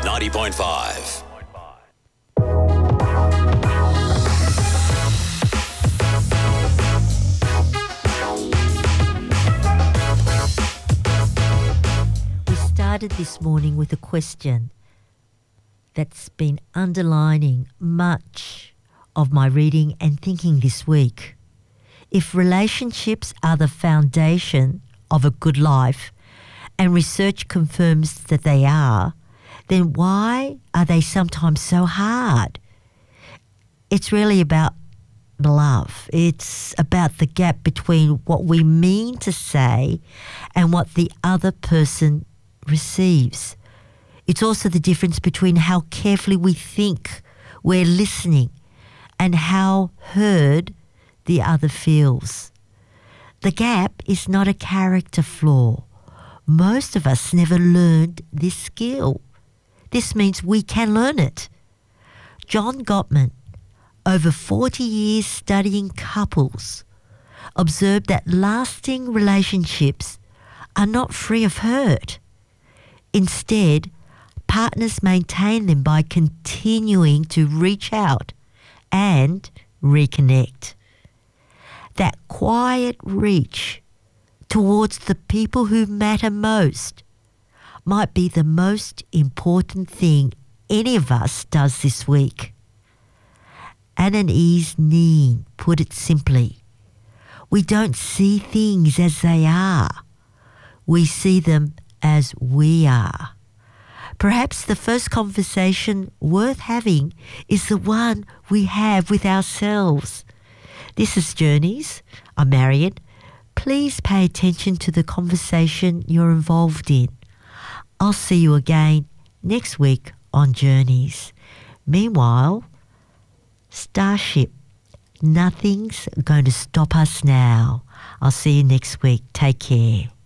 90.5. We started this morning with a question that's been underlining much of my reading and thinking this week. If relationships are the foundation of a good life, and research confirms that they are, then why are they sometimes so hard? It's really about love. It's about the gap between what we mean to say and what the other person receives. It's also the difference between how carefully we think we're listening and how heard the other feels. The gap is not a character flaw. Most of us never learned this skill. This means we can learn it. John Gottman, over 40 years studying couples, observed that lasting relationships are not free of hurt. Instead, partners maintain them by continuing to reach out and reconnect. That quiet reach towards the people who matter most might be the most important thing any of us does this week. Ananias Nin put it simply, we don't see things as they are. We see them as we are. Perhaps the first conversation worth having is the one we have with ourselves. This is Journeys. I'm Marion. Please pay attention to the conversation you're involved in. I'll see you again next week on Journeys. Meanwhile, Starship, nothing's going to stop us now. I'll see you next week. Take care.